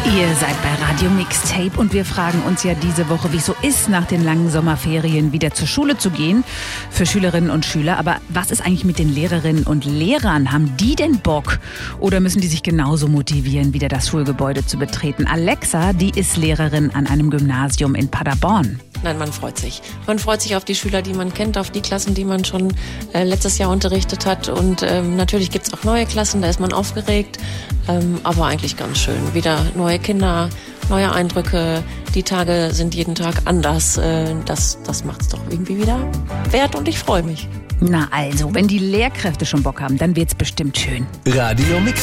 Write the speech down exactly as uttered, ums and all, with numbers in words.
Ihr seid bei Radio Mixtape und wir fragen uns ja diese Woche, wie es so ist, nach den langen Sommerferien wieder zur Schule zu gehen für Schülerinnen und Schüler. Aber was ist eigentlich mit den Lehrerinnen und Lehrern? Haben die denn Bock? Oder müssen die sich genauso motivieren, wieder das Schulgebäude zu betreten? Alexa, die ist Lehrerin an einem Gymnasium in Paderborn. Nein, man freut sich. Man freut sich auf die Schüler, die man kennt, auf die Klassen, die man schon äh, letztes Jahr unterrichtet hat. Und ähm, natürlich gibt es auch neue Klassen, da ist man aufgeregt. Ähm, aber eigentlich ganz schön. Wieder neue Kinder, neue Eindrücke. Die Tage sind jeden Tag anders. Äh, das das macht es doch irgendwie wieder wert und ich freue mich. Na also, wenn die Lehrkräfte schon Bock haben, dann wird's bestimmt schön. Radio Mix.